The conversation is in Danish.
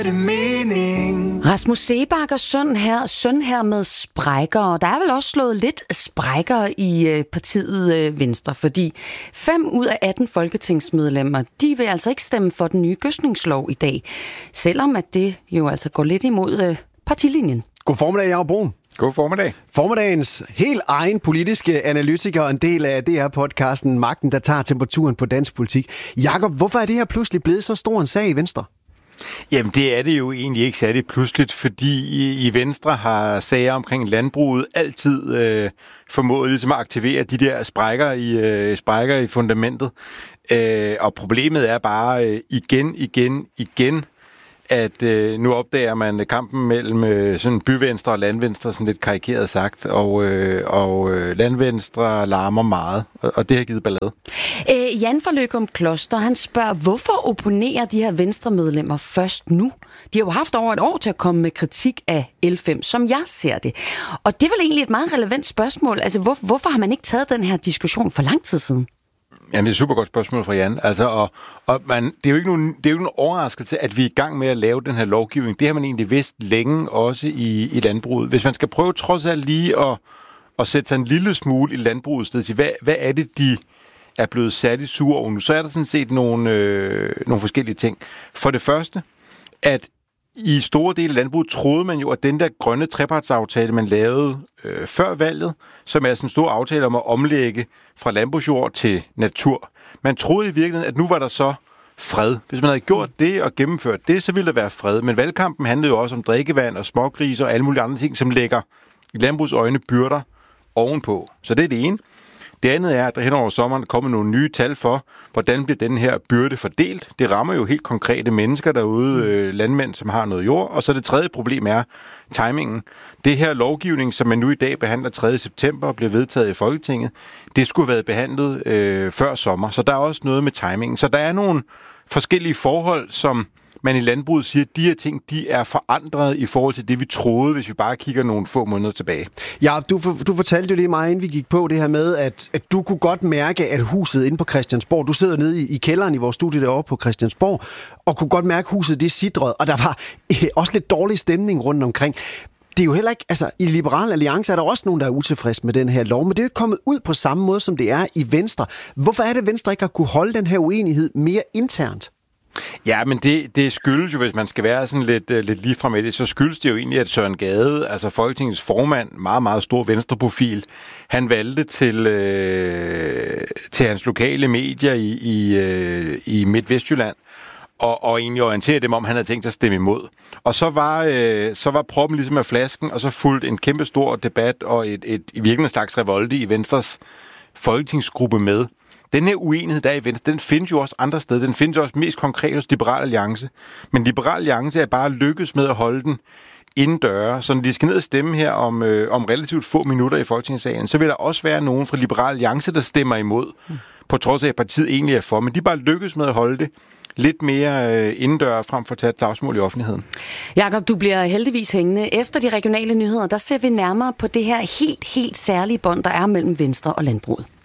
Rasmus Seebach og søn her med sprækker, og der er vel også slået lidt sprækker i partiet Venstre, fordi 5 ud af 18 folketingsmedlemmer, de vil altså ikke stemme for den nye gødskningslov i dag, selvom at det jo altså går lidt imod partilinjen. God formiddag, Jacob Bruun. God formiddag. Formiddagens helt egen politiske analytiker og en del af DR-podcasten Magten, der tager temperaturen på dansk politik. Jacob, hvorfor er det her pludselig blevet så stor en sag i Venstre? Jamen, det er det jo egentlig ikke særlig pludseligt, fordi i Venstre har sager omkring landbruget altid formået ligesom at aktivere de der sprækker i fundamentet. Og problemet er bare igen, at nu opdager man kampen mellem sådan byvenstre og landvenstre, sådan lidt karikeret sagt, og landvenstre larmer meget, og det har givet ballade. Jan fra Løgum Kloster, han spørger, hvorfor opponerer de her venstremedlemmer først nu? De har jo haft over et år til at komme med kritik af L5, som jeg ser det. Og det er vel egentlig et meget relevant spørgsmål. Altså, hvorfor har man ikke taget den her diskussion for lang tid siden? Jamen, det er et super godt spørgsmål fra Jan. Altså, det er jo ikke nogen overraskelse, at vi er i gang med at lave den her lovgivning. Det har man egentlig vidst længe også i landbruget. Hvis man skal prøve trods alt lige at sætte sig en lille smule i landbrugets sted, til hvad er det, de er blevet særligt sure over nu, så er der sådan set nogle forskellige ting. For det første, at i store dele af landbruget troede man jo, at den der grønne trepartsaftale, man lavede før valget, som er sådan en stor aftale om at omlægge fra landbrugsjord til natur. Man troede i virkeligheden, at nu var der så fred. Hvis man havde gjort det og gennemført det, så ville der være fred. Men valgkampen handlede jo også om drikkevand og smågrise og alle mulige andre ting, som lægger i landbrugs øjne byrder ovenpå. Så det er det ene. Det andet er, at der hen over sommeren kommer nogle nye tal for, hvordan bliver den her byrde fordelt. Det rammer jo helt konkrete mennesker derude, landmænd, som har noget jord. Og så det tredje problem er timingen. Det her lovgivning, som man nu i dag behandler 3. september og bliver vedtaget i Folketinget, det skulle have været behandlet før sommer. Så der er også noget med timingen. Så der er nogle forskellige forhold, som man i landbruget siger, at de her ting, de er forandret i forhold til det, vi troede, hvis vi bare kigger nogle få måneder tilbage. Ja, du fortalte jo lige meget, inden vi gik på det her med, at du kunne godt mærke, at huset inde på Christiansborg, du sidder nede i kælderen i vores studie derovre på Christiansborg, og kunne godt mærke, at huset det sidrede, og der var også lidt dårlig stemning rundt omkring. Det er jo heller ikke, altså i Liberal Alliance er der også nogen, der er utilfredse med den her lov, men det er jo ikke kommet ud på samme måde, som det er i Venstre. Hvorfor er det, Venstre ikke har kunne holde den her uenighed mere internt? Ja, men det skyldes jo, hvis man skal være sådan lidt lige frem med det, så skyldes det jo egentlig, at Søren Gade, altså Folketingets formand, meget, meget stor venstreprofil, han valgte til hans lokale medier i Midt-Vestjylland, og egentlig orientere dem om, han havde tænkt sig at stemme imod. Og så var proppen ligesom af flasken, og så fulgte en kæmpe stor debat og i virkeligheden en slags revolte i Venstres folketingsgruppe med. Den her uenighed, der er i Venstre, den findes jo også andre steder. Den findes også mest konkret hos Liberal Alliance. Men Liberal Alliance er bare lykkes med at holde den indendøre. Så når de skal ned og stemme her om relativt få minutter i Folketingssalen, så vil der også være nogen fra Liberal Alliance, der stemmer imod, på trods af, at partiet egentlig er for. Men de bare lykkes med at holde det lidt mere indendør frem for at tage et slagsmål i offentligheden. Jakob, du bliver heldigvis hængende. Efter de regionale nyheder, der ser vi nærmere på det her helt særlige bånd, der er mellem Venstre og landbruget.